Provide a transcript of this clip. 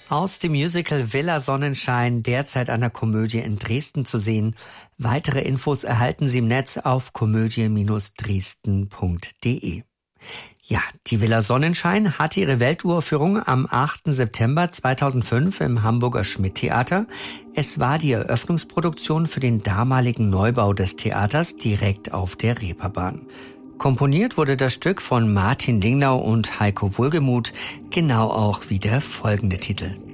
Aus dem Musical Villa Sonnenschein, derzeit an der Komödie in Dresden zu sehen. Weitere Infos erhalten Sie im Netz auf komödie-dresden.de. Ja, die Villa Sonnenschein hatte ihre Welturaufführung am 8. September 2005 im Hamburger Schmidt-Theater. Es war die Eröffnungsproduktion für den damaligen Neubau des Theaters direkt auf der Reeperbahn. Komponiert wurde das Stück von Martin Lingnau und Heiko Wohlgemuth, genau auch wie der folgende Titel.